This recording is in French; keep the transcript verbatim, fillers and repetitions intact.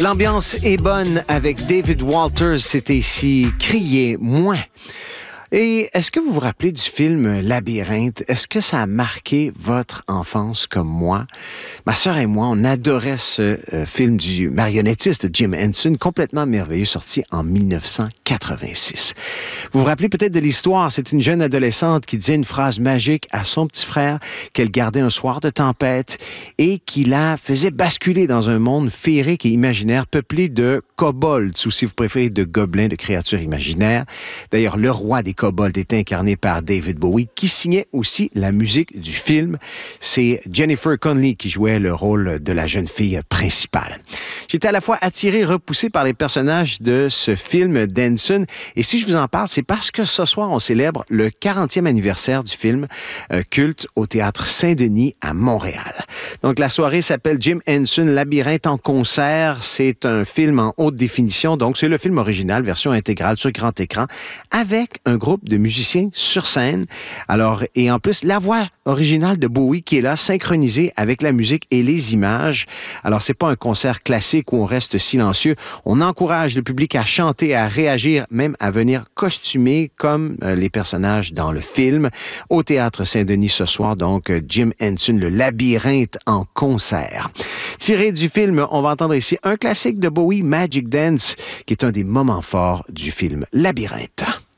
L'ambiance est bonne avec David Walters. C'était ici Criez moins. Et est-ce que vous vous rappelez du film Labyrinthe? Est-ce que ça a marqué votre enfance comme moi? Ma sœur et moi, on adorait ce euh, film du marionnettiste Jim Henson, complètement merveilleux, sorti en dix-neuf cent quatre-vingt-six. Vous vous rappelez peut-être de l'histoire? C'est une jeune adolescente qui disait une phrase magique à son petit frère qu'elle gardait un soir de tempête et qui la faisait basculer dans un monde féerique et imaginaire peuplé de kobolds, ou si vous préférez, de gobelins, de créatures imaginaires. D'ailleurs, le roi des kobolds est incarné par David Bowie, qui signait aussi la musique du film. C'est Jennifer Connelly qui jouait le rôle de la jeune fille principale. J'étais à la fois attiré et repoussé par les personnages de ce film d'Henson. Et si je vous en parle, c'est parce que ce soir, on célèbre le quarantième anniversaire du film euh, culte au Théâtre Saint-Denis à Montréal. Donc, la soirée s'appelle Jim Henson Labyrinthe en concert. C'est un film en haute définition. Donc, c'est le film original, version intégrale sur grand écran, avec un groupe de musiciens sur scène. Alors, et en plus, la voix originale de Bowie qui est là, synchronisée avec la musique et les images. Alors, c'est pas un concert classique où on reste silencieux. On encourage le public à chanter, à réagir, même à venir costumer comme euh, les personnages dans le film. Au Théâtre Saint-Denis ce soir, donc, Jim Henson, le Labyrinthe en concert. Tiré du film, on va entendre ici un classique de Bowie, Magic Dance, qui est un des moments forts du film Labyrinthe.